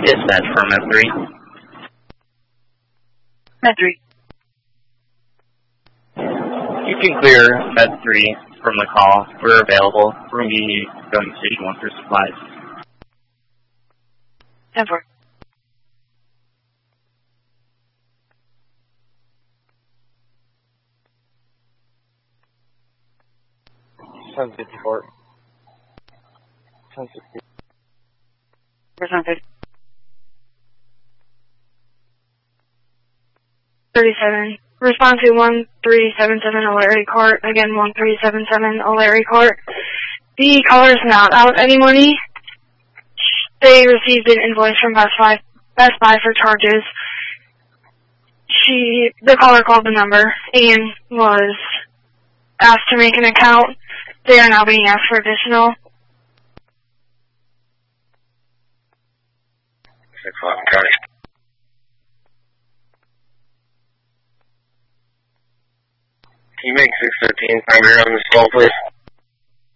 Dispatch for Med 3. Med 3. You can clear Med 3 from the call. We're available. We're going to be going to Station 1 for supplies. 10-4. Sounds 54. Sounds 50. 37. Respond to 1377 O'Leary Court. Again, 1377 O'Leary Court. The caller is not out any money. They received an invoice from Best Buy for charges. The caller called the number and was asked to make an account. They are now being asked for additional. 611 County. Can you make 613 primary on this call, please?